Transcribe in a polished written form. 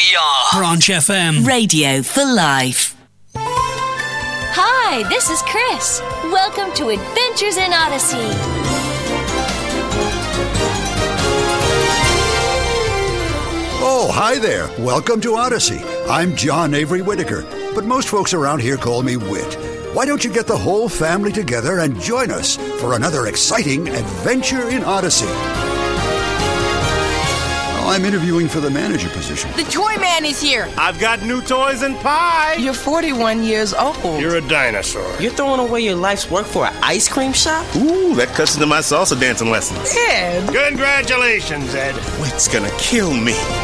We are Branch FM. Radio for life. Hi, this is Chris. Welcome to Adventures in Odyssey. Oh, hi there. Welcome to Odyssey. I'm John Avery Whitaker, but most folks around here call me Whit. Why don't you get the whole family together and join us for another exciting adventure in Odyssey? I'm interviewing for the manager position. The toy man is here. I've got new toys and pie. You're 41 years old. You're a dinosaur. You're throwing away your life's work for an ice cream shop? Ooh, that cuts into my salsa dancing lessons. Ed. Congratulations, Ed. What's gonna kill me?